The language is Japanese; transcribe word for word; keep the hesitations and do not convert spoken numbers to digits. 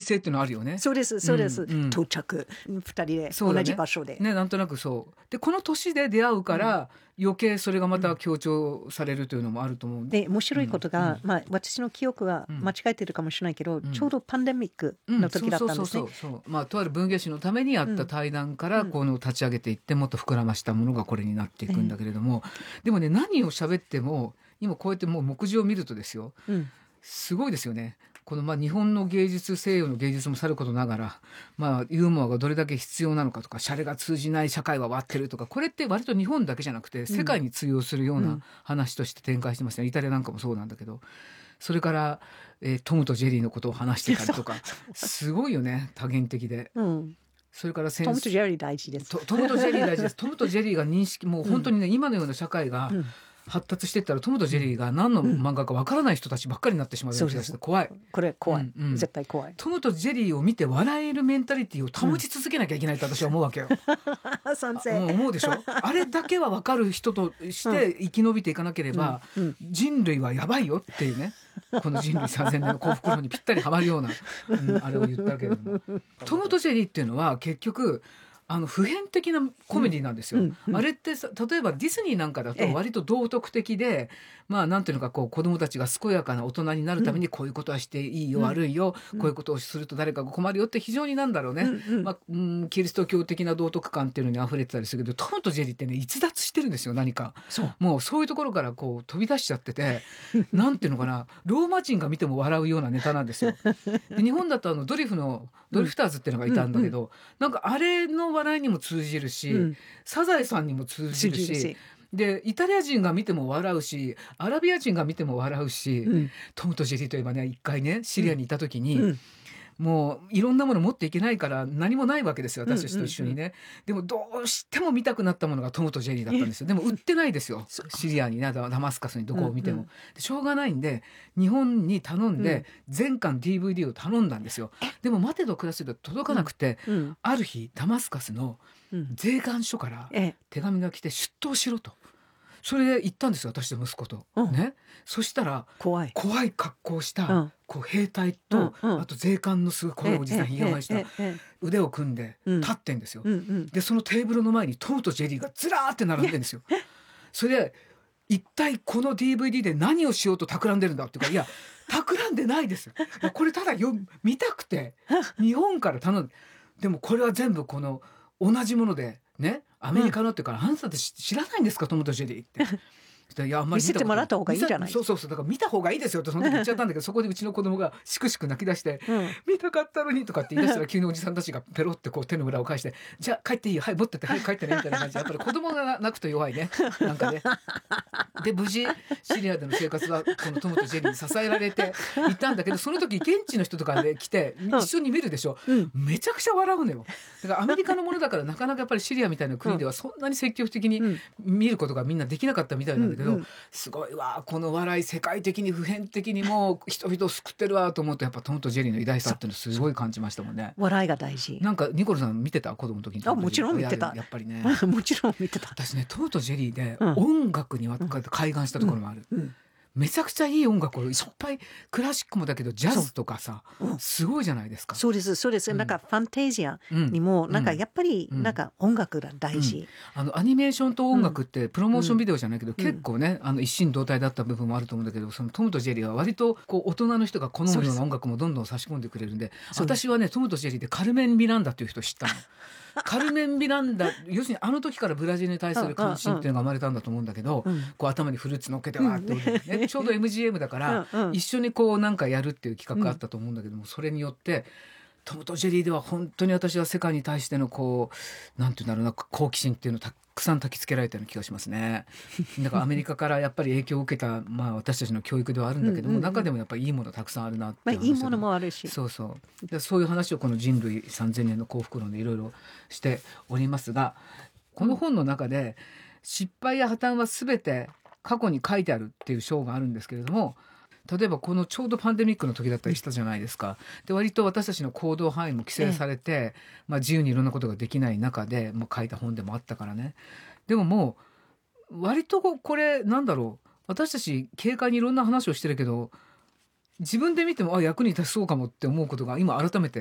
性っていうのあるよね。 そうですそうです、 うんうん、 到着ふたりで同じ場所でね, ねなんとなくそうでこの年で出会うから、うん、余計それがまた強調されるというのもあると思う。 で面白いことが、 うんまあ、私の記憶は間違えてるかもしれないけど、うん、ちょうどパンデミックの時だったんですね。 とある文芸誌のためにやった対談からこの立ち上げていってもっと膨らましたものがこれになっていくんだけれども、うん、でもね何を喋っても今こうやってもう目次を見るとですよ、うん、すごいですよね。このまあ日本の芸術西洋の芸術もさることながら、まあ、ユーモアがどれだけ必要なのかとかシャレが通じない社会は割ってるとかこれって割と日本だけじゃなくて世界に通用するような話として展開してますね、うん、イタリアなんかもそうなんだけどそれから、えー、トムとジェリーのことを話してたりとかすごいよね多元的で、うん、それからトムとジェリー大事です。 ト, トムとジェリー大事ですトムとジェリーが認識もう本当にね、うん、今のような社会が、うん発達していったらトムとジェリーが何の漫画かわからない人たちばっかりになってしまうような気がして怖い。 これ怖い、 うんうん、 絶対怖い。 トムとジェリーを見て笑えるメンタリティを保ち続けなきゃいけないと私は思うわけよ、 うん、賛成。 思うでしょあれだけは分かる人として生き延びていかなければ、うんうん、人類はやばいよっていうねこの人類さんぜんねんの幸福論にぴったりはまるような、うん、あれを言ったけれどもトムとジェリーっていうのは結局あの普遍的なコメディなんですよ、うんうん、あれってさ例えばディズニーなんかだと割と道徳的で、まあなんていうのかこう子供たちが健やかな大人になるためにこういうことはしていいよ、うん、悪いよ、うん、こういうことをすると誰かが困るよって非常になんだろうね、うんうんまあうん、キリスト教的な道徳観っていうのに溢れてたりするけどトムとジェリーってね逸脱してるんですよ何かそうもうそういうところからこう飛び出しちゃっててなんていうのかなローマ人が見ても笑うようなネタなんですよ。で日本だとあのドリフのドリフターズっていうのがいたんだけど、うんうん、なんかあれの笑いにも通じるし、うん、サザエさんにも通じるしでイタリア人が見ても笑うしアラビア人が見ても笑うし、うん、トムとジェリーといえばね一回ねシリアにいた時に、うんうんもういろんなもの持っていけないから何もないわけですよ私たちと一緒にね、うんうんうん、でもどうしても見たくなったものがトムとジェリーだったんですよ。でも売ってないですよシリアにねダマスカスにどこを見ても、うんうん、でしょうがないんで日本に頼んで全巻 ディーブイディー を頼んだんですよ。でも待てど暮らせど届かなくて、うんうん、ある日ダマスカスの税関署から手紙が来て出頭しろとそれで行ったんですよ私と息子と、うんね、そしたら怖い怖い格好をした、うん、こう兵隊と、うんうん、あと税関のすごい怖いおじさんひげを生やした腕を組んで立ってんですよ、うんうん、でそのテーブルの前にトムとジェリーがずらーって並んでるんですよ。それで一体この ディーブイディー で何をしようと企んでるんだっていうかいや企んでないですこれただよ見たくて日本から頼んででもこれは全部この同じものでねアメリカのってから、うん、あんたって知らないんですかトムとジェリーっていやあんまり見せてもらった方がいいじゃない。 そうそうそうだから見た方がいいですよってその時言っちゃったんだけどそこでうちの子供がしくしく泣き出して、うん、見たかったのにとかって言い出したら急におじさんたちがペロってこう手の裏を返してじゃあ帰っていいよはい持ってってはい帰ってねみたいな感じでやっぱり子供が泣くと弱いねなんかねで無事シリアでの生活はこのトムとジェリーに支えられていったんだけどその時現地の人とかで来て一緒に見るでしょ、うん、めちゃくちゃ笑うのよ。だからアメリカのものだからなかなかやっぱりシリアみたいな国ではそんなに積極的に見ることがみんなできなかったみたいなんだけど、うんうん、すごいわこの笑い世界的に普遍的にも人々を救ってるわと思うとやっぱトムとジェリーの偉大さっていうのすごい感じましたもんね。 笑いが大事。 なんかニコルさん見てた子供の時に。 あもちろん見てた。 やっぱりねもちろん見てた。 私ねトムとジェリーで音楽には開眼したところもある、うんうんうんめちゃくちゃいい音楽をいっぱいクラシックもだけどジャズとかさ、うん、すごいじゃないですか。 そうですそうです、うん、なんかファンタジアにも、うん、なんかやっぱりなんか音楽が大事、 うん、あのアニメーションと音楽ってプロモーションビデオじゃないけど、うん、結構ねあの一心同体だった部分もあると思うんだけどそのトムとジェリーは割とこう大人の人が好むような音楽もどんどん差し込んでくれるんで私はねトムとジェリーでカルメン・ミランダという人を知ったのカルメン・ミランダ要するにあの時からブラジルに対する関心っていうのが生まれたんだと思うんだけど、うん、こう頭にフルーツ乗っけてわーって、ね、ちょうど エムジーエム だから一緒にこうなんかやるっていう企画があったと思うんだけどもそれによってトムとジェリーでは本当に私は世界に対してのこうなんていうんだろうな好奇心っていうのをたくさん焚きつけられたような気がしますね。だからアメリカからやっぱり影響を受けた、まあ、私たちの教育ではあるんだけども、うんうんうん、中でもやっぱりいいものたくさんあるなって、 まあ、いいものもあるしそうそうでそういう話をこの人類さんぜんねんの幸福論でいろいろしておりますがこの本の中で失敗や破綻は全て過去に書いてあるっていう章があるんですけれども例えばこのちょうどパンデミックの時だったりしたじゃないですか。で割と私たちの行動範囲も規制されて、ええまあ、自由にいろんなことができない中でもう書いた本でもあったからね。でももう割とこれなんだろう私たち軽快にいろんな話をしてるけど自分で見てもあ役に立ちそうかもって思うことが今改めて